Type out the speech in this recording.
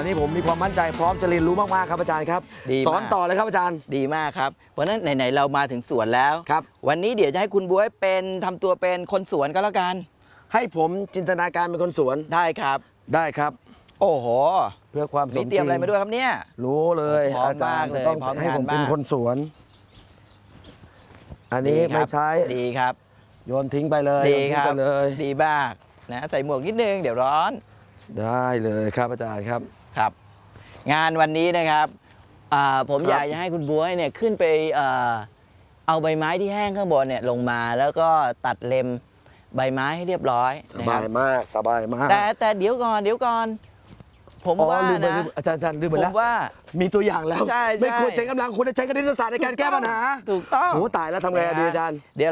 อนนี้ผมมีความมั่นใจพร้อมจะเรียนรู้มากๆครับอาจารย์ครับสอนต่อเลยครับอาจารย์ดีมากครับเพราะฉะนั้นไหนๆเรามาถึงสวนแล้วครับวันนี้เดี๋ยวจะให้คุณบ๊วยเป็นทำตัวเป็นคนสวนก็แล้วกันให้ผมจินตนาการเป็นคนสวนได้ครับได้ครับโอ้โหเพื่อความสมจริงเตรียมอะไรมาด้วยครับเนี่ยรู้เลยพร้อมอาจารย์มากเลยต้องพร้อมให้ผมงานมากเป็นคนสวน อันนี้ไม่ใช้ดีครับโยนทิ้งไปเลยดีครับโยนทิ้งไปเลยดีมากนะใส่หมวกนิดนึงเดี๋ยวร้อนได้เลยครับอาจารย์ครับครับ งานวันนี้นะครับผมครับอยากจะให้คุณบ๊วยเนี่ยขึ้นไปเอาใบไม้ที่แห้งข้างบนเนี่ยลงมาแล้วก็ตัดเล็มใบไม้ให้เรียบร้อยสนะคบารับยมากสบายมากแต่เดี๋ยวก่อนผมอ๋อว่าลืมไปนะลืมอาจารย์ลืมไปผแล้วมว่ามีตัวอย่างแล้วใช่ไม่ควรใช้กำลังควรจะใช้คณิตศาสตร์ในการแก้ปัญหาถูกต้องโอ้ตายแล้วทำไงดีอาจารย์เดี๋ยว